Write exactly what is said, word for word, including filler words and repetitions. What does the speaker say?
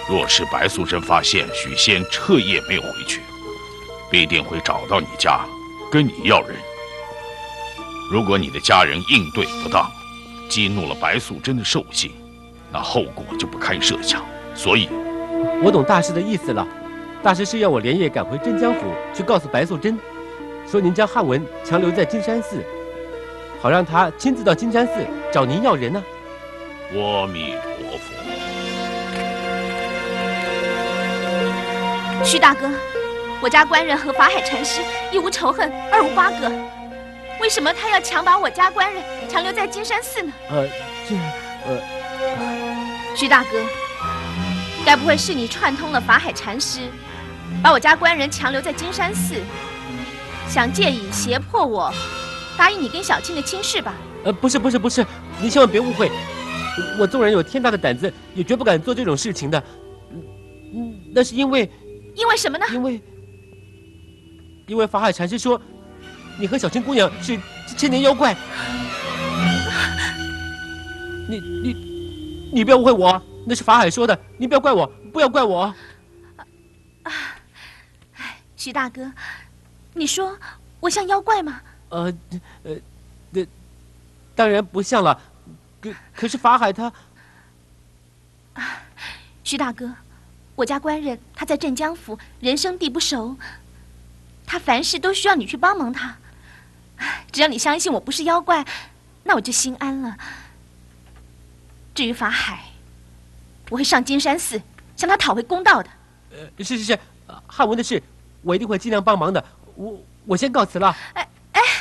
若是白素贞发现许仙彻夜没有回去，必定会找到你家，跟你要人。如果你的家人应对不当，激怒了白素贞的兽性，那后果就不堪设想。所以， 我懂大师的意思了。大师是要我连夜赶回镇江府去告诉白素贞，说您将汉文强留在金山寺，好让他亲自到金山寺找您要人呢、 啊。阿弥陀佛。 徐大哥，我家官人和法海禅师一无仇恨，二无瓜葛，为什么他要强把我家官人强留在金山寺呢？ 呃，这，呃， 徐大哥，该不会是你串通了法海禅师，把我家官人强留在金山寺，想借以胁迫我答应你跟小青的亲事吧？ 呃，不是，不是，不是，您千万别误会，我纵然有天大的胆子，也绝不敢做这种事情的。嗯，那是因为， 因为什么呢？ 因为，因为法海禅师说，你和小青姑娘是千年妖怪。你你你不要误会我，那是法海说的，你不要怪我，不要怪我。 啊，徐大哥，你说我像妖怪吗？ 呃呃，那当然不像了。可可是法海他…… 啊，徐大哥，我家官人他在镇江府，人生地不熟，他凡事都需要你去帮忙他。只要你相信我不是妖怪，那我就心安了。至于法海，我会上金山寺向他讨回公道的。 呃，是是是，汉文的事我一定会尽量帮忙的。我我先告辞了。 哎哎，